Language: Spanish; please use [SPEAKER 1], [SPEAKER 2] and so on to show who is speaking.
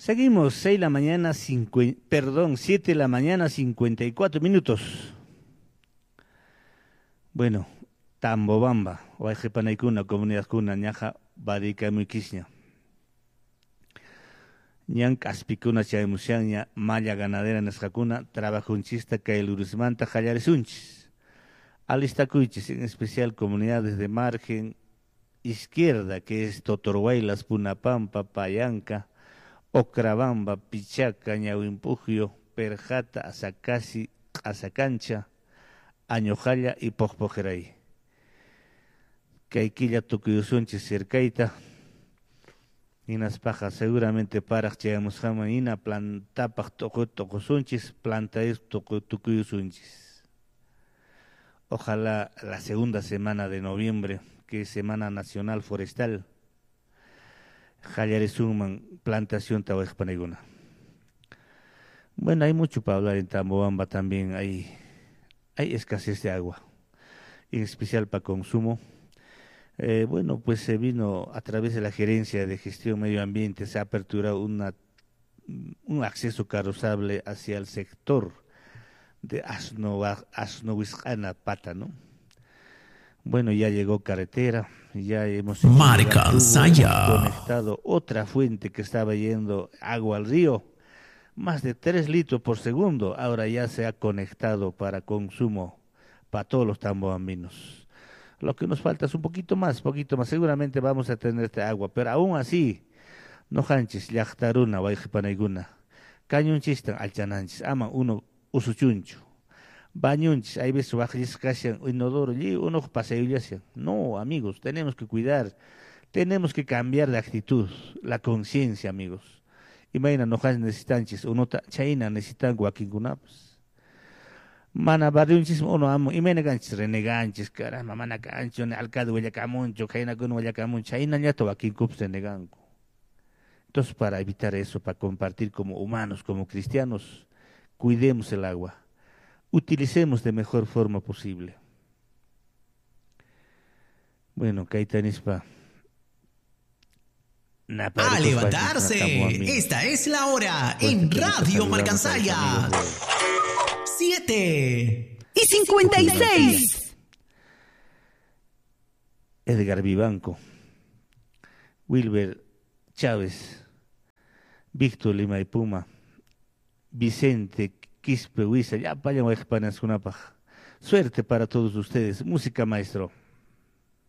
[SPEAKER 1] Seguimos, 6 la mañana, 7 de la mañana, 54 minutos. Bueno, Tambobamba, Huayjepanaykuna, comunidad kuna, ñaja, Barika Muykishña. Ñan Caspicuna, Chaymushaña, Malla Ganadera, Nescacuna, Trabajunchista, Cailurusmanta, Jallarisunchis. Alistacuychis, en especial comunidades de margen izquierda, que es Totorhuaylas, Punapampa, Payanca, Ocrabamba, Pichaca, Ñahuimpugio, Perjata, Asacasi, Asacancha, Añojalla y Pojpojeray. Caiquilla Tucuyusunchi cercaita, Inas pajas seguramente para llegamos ina plantapaj tocosunchis, planta es tucuyusunchis. Ojalá la segunda semana de noviembre, que es Semana Nacional Forestal, Jallaresuman, plantación Tahuajpaneguna. Bueno, hay mucho para hablar en Tambobamba también, hay escasez de agua, en especial para consumo. Bueno, pues se vino a través de la Gerencia de Gestión Medio Ambiente, se ha aperturado un acceso carrozable hacia el sector de Asnohuiscana Pata, ¿no? Bueno, ya llegó carretera, ya hemos conectado otra fuente que estaba yendo agua al río, más de 3 litros por segundo, ahora ya se ha conectado para consumo para todos los tambobambinos. Lo que nos falta es un poquito más, seguramente vamos a tener este agua, pero aún así, no hanchis, llaqtaruna, wayqipanayguna, cañunchistan alchananchis, ama uno usuchunchu. Bañunchis, hay veces bajis casian inodoro, uno paseillas. No, amigos, tenemos que cuidar, tenemos que cambiar de actitud, la conciencia, amigos. Imagina, no hanchis necesitanchis, uno chaina necesitan guaquingunapas. Mana barriunchis uno amo, imena ganchis reneganchis, caramba, mana gancho, alcalde huayacamuncho, jaina con huayacamuncho, chaina ñato guaquincups reneganco. Entonces, para evitar eso, para compartir como humanos, como cristianos, cuidemos el agua. Utilicemos de mejor forma posible. Bueno, Caetanispa.
[SPEAKER 2] A levantarse. Esta es la hora en Radio Marcansaya. 7:56.
[SPEAKER 1] Edgar Vivanco, Wilber Chávez, Víctor Lima y Puma, Vicente Quispe Huiza, ya vayan a Suerte para todos ustedes. Música, maestro.